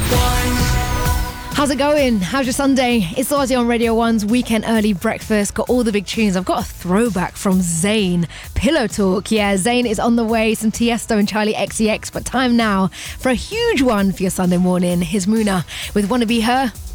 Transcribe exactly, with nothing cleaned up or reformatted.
How's it going? How's your Sunday? It's Ozzy on Radio one's Weekend Early Breakfast. Got all the big tunes. I've got a throwback from Zayn. Pillow Talk. Yeah, Zayn is on the way. Some Tiesto and Charlie X C X. But time now for a huge one for your Sunday morning. Here's Muna with Wanna Be Her.